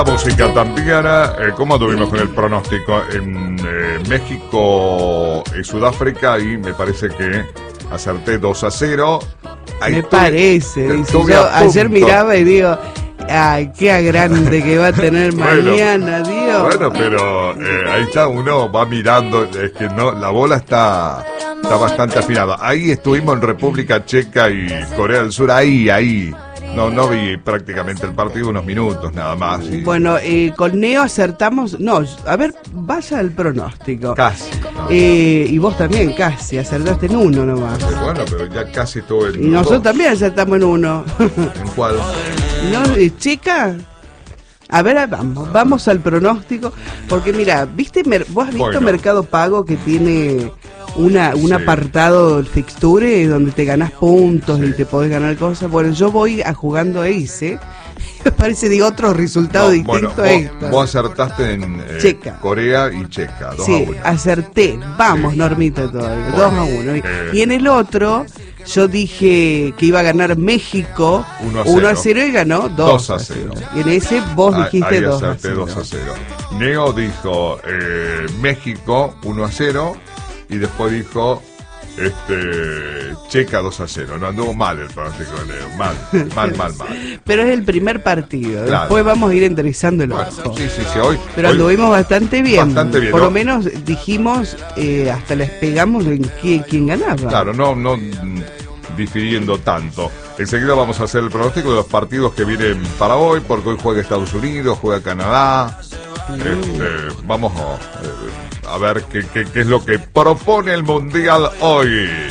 Música también, ¿cómo tuvimos con el pronóstico? En México y Sudáfrica, y me parece que acerté 2-0. Ahí me parece, dice. Yo ayer miraba y digo, ay, qué grande que va a tener mañana, Dios. Bueno, pero ahí está, uno va mirando, es que no, la bola está bastante afinada. Ahí estuvimos en República Checa y Corea del Sur, ahí. No vi prácticamente el partido, unos minutos nada más. Bueno, con Neo acertamos, no, a ver, vaya el pronóstico. Casi. No. Y vos también casi, acertaste en uno nomás. Bueno, pero ya casi todo el... Y nosotros también acertamos en uno. ¿En cuál? ¿No, chica? A ver, vamos al pronóstico, porque mira, ¿vos has visto Mercado Pago que tiene un apartado de fixture donde te ganás puntos y te podés ganar cosas? Bueno, yo voy a jugando ese, me parece de otro resultado distinto a esto. Vos acertaste en Checa. Corea y Checa, 2-1. Sí, acerté, vamos, Normita todavía, 2-1. Y en el otro... Yo dije que iba a ganar México 1-0 y ganó 2-0. Y en ese vos dijiste 2-0. 2-0. Neo dijo México 1-0 y después dijo Checa 2-0. No anduvo mal el pronóstico de Neo. Mal. Pero es el primer partido. Claro. Después vamos a ir enderezando el ojo. Sí, hoy. Pero anduvimos bastante bien. Por ¿no? lo menos dijimos, hasta les pegamos en quién ganaba. Claro, no difiriendo tanto. Enseguida vamos a hacer el pronóstico de los partidos que vienen para hoy, porque hoy juega Estados Unidos, juega Canadá. Vamos a ver qué es lo que propone el Mundial hoy.